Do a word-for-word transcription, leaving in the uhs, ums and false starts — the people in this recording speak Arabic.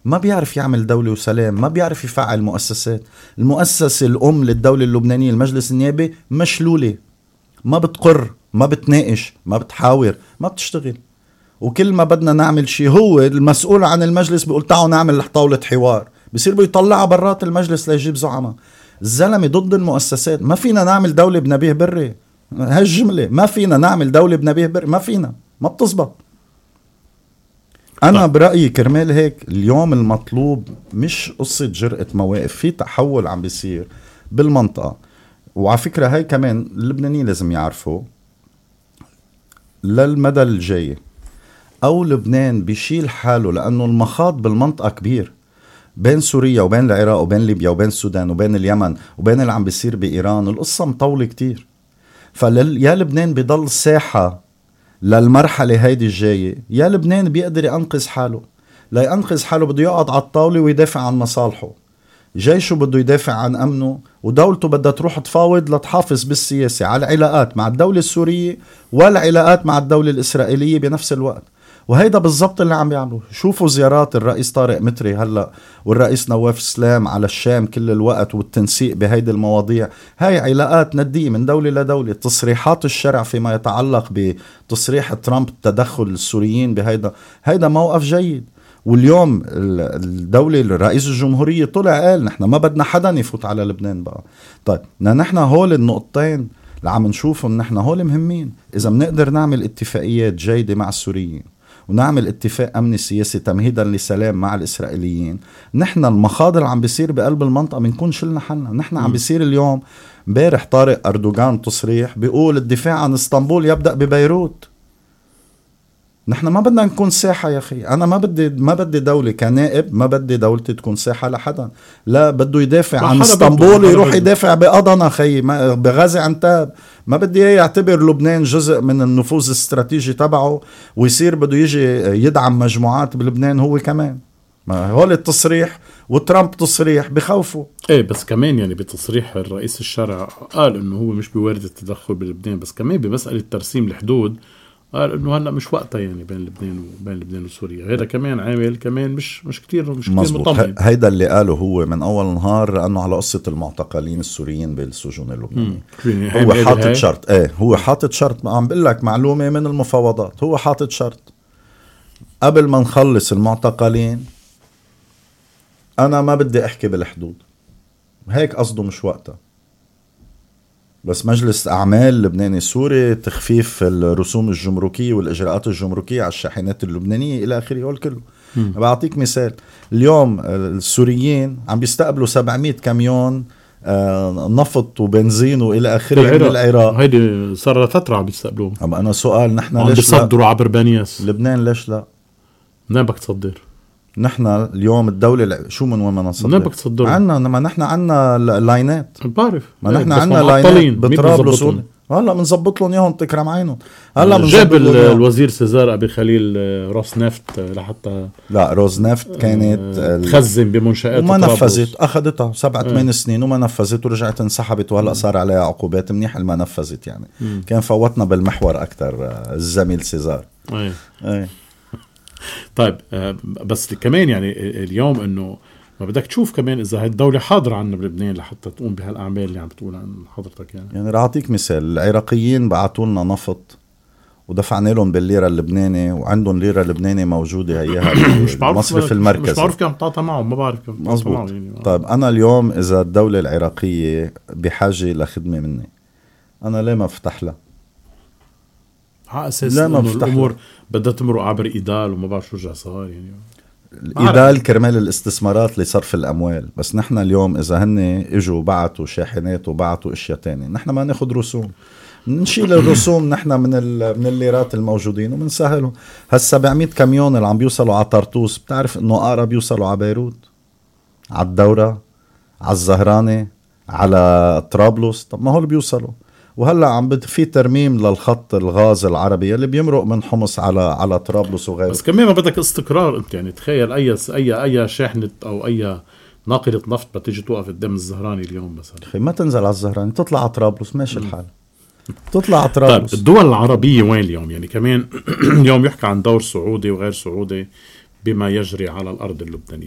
ما بيعرف يعمل دولة وسلام، ما بيعرف يفعل مؤسسات. المؤسسة الأم للدولة اللبنانية المجلس النيابي مشلولة، ما بتقر، ما بتناقش، ما بتحاور، ما بتشتغل. وكل ما بدنا نعمل شيء هو المسؤول عن المجلس بيقول تعالوا نعمل طاولة حوار، بيصير بيطلعها برات المجلس ليجيب زعماء. الزلمة ضد المؤسسات. ما فينا نعمل دولة بنبيه بري، هالجملة ما فينا نعمل دولة بنبيه بري، ما فينا، ما بتزبط. أنا برأيي كرمال هيك اليوم المطلوب مش قصة جرأة مواقف، في تحول عم بيصير بالمنطقة. وعلى فكرة هاي كمان اللبنانيين لازم يعرفوا للمدى الجاي، أو لبنان بيشيل حاله لأنه المخاض بالمنطقة كبير بين سوريا وبين العراق وبين ليبيا وبين السودان وبين اليمن وبين اللي عم بيصير بإيران. القصة مطولة كتير. فيا لبنان بيضل ساحة للمرحلة هيدي الجاية، يا لبنان بيقدر ينقذ حاله. لا ينقذ حاله بده يقعد على الطاولة ويدافع عن مصالحه، جيشه بده يدافع عن أمنه، ودولته بدها تروح تفاوض لتحافظ بالسياسة على العلاقات مع الدولة السورية والعلاقات مع الدولة الإسرائيلية بنفس الوقت. وهيدا بالضبط اللي عم بيعملوا. شوفوا زيارات الرئيس طارق متري هلأ والرئيس نواف سلام على الشام كل الوقت، والتنسيق بهيدي المواضيع. هاي علاقات ندية من دولة لدولة. تصريحات الشرع فيما يتعلق بتصريح ترامب تدخل السوريين بهيدا، هيدا موقف جيد. واليوم الدولة الرئيس الجمهورية طلع قال نحن ما بدنا حدا يفوت على لبنان بقى. طيب نحن هول النقطتين اللي عم نشوفهم نحن هول مهمين. إذا بنقدر نعمل اتفاقيات جيدة مع السوريين ونعمل اتفاق أمني سياسي تمهيدا لسلام مع الإسرائيليين، نحن المخاضر عم بيصير بقلب المنطقة بنكون شلنا حلنا. نحن عم بيصير اليوم امبارح طارق أردوغان تصريح بيقول الدفاع عن اسطنبول يبدأ ببيروت. نحن ما بدنا نكون ساحة يا أخي. أنا ما بدي ما بدي دولة كنائب، ما بدي دولتي تكون ساحة لحدا. لا بده يدافع عن اسطنبول يروح يدافع بأضنا خي بغازي عنتاب. ما بدي يعتبر لبنان جزء من النفوذ الاستراتيجي تبعه ويصير بده يجي يدعم مجموعات بلبنان هو كمان. ما هول التصريح وترامب تصريح بخوفوا. ايه بس كمان يعني بتصريح الرئيس الشرع قال انه هو مش بوارد التدخل بلبنان، بس كمان بمسألة ترسيم الحدود قال انه هلا مش وقتها يعني بين لبنان وبين لبنان وسوريا. هذا كمان عامل كمان مش مش كتير مش كتير مطمئن. هيدا اللي قاله هو من اول نهار انه على قصة المعتقلين السوريين بالسجون اللبنانية. هو حاطط شرط. ايه هو حاطط شرط. عم بقول لك معلومة من المفاوضات. هو حاطط شرط قبل ما نخلص المعتقلين انا ما بدي احكي بالحدود. هيك قصده مش وقتها. بس مجلس أعمال لبناني سوري، تخفيف الرسوم الجمركية والإجراءات الجمركية على الشاحنات اللبنانية إلى آخره. يقول كله. بعطيك مثال. اليوم السوريين عم بيستقبلوا سبعمية كاميون نفط وبنزين وإلى آخره من العراق. هيدي صار فترة عم بيستقبلوه. أما أنا سؤال، نحن عم ليش بيصدروا عبر بانياس لبنان؟ ليش لا؟ منين بدك تصدر؟ نحن اليوم الدولة شو من وين ما نصدر؟ منين بدك تصدر؟ عنا ما نحن عنا لاينات. بعرف. ما نحن عنا لاينات بطرابلس. هلا بنظبط لهم اياهم تكرم عينهم. هلا جاب الوزير سيزار أبي خليل روس نفط لحتى لا روز نفط كانت تخزن بمنشآت وما نفذت. أخذتها سبعة ثمان سنين وما نفذت ورجعت انسحبت وهلا صار عليها عقوبات. منيح ما نفذت يعني. مم. كان فوتنا بالمحور أكتر الزميل سيزار. أي. أي. طيب بس كمان يعني اليوم انه ما بدك تشوف كمان اذا هاي الدولة حاضرة عنا بلبنان لحتى تقوم بهالاعمال اللي عم بتقول عن حضرتك. يعني يعني رح اعطيك مثال. العراقيين بعثوا لنا نفط ودفعنا لهم بالليرة اللبناني وعندهم ليرة لبناني موجودة هيها بالمصرف المركزي. مش بعرف كم تعطى معهم. ما بعرف كم تعطى معهم يعني. طيب انا اليوم اذا الدولة العراقية بحاجة لخدمة مني انا ليه ما افتح لها؟ على اساس انه الامور بدها تمرق عبر إيدال وما بعرف شو رجع صار يعني. الإيدال كرمال الاستثمارات لصرف الأموال. بس نحن اليوم إذا هن إجوا بعتوا شاحنات وبعتوا إشياء تانية نحن ما ناخد رسوم. نشيل الرسوم نحن من من الليرات الموجودين ومنسهلهم. هالسبعمية كاميون اللي عم بيوصلوا على طرطوس بتعرف إنه أقرب يوصلوا على بيروت، على الدورة، على الزهرانة، على طرابلس. طب ما هو اللي بيوصلوا. وهلا عم في ترميم للخط الغاز العربي اللي بيمرق من حمص على على طرابلس وغيره. بس كمان ما بدك استقرار انت. يعني تخيل اي اي اي شاحنه او اي ناقله نفط بتيجي توقف قدام الزهراني اليوم مثلا. اخي ما تنزل على الزهراني، تطلع على طرابلس ماشي الحال. تطلع على طرابلس. طيب الدول العربيه وين اليوم؟ يعني كمان اليوم يحكى عن دور سعودي وغير سعودي بما يجري على الارض اللبنانيه.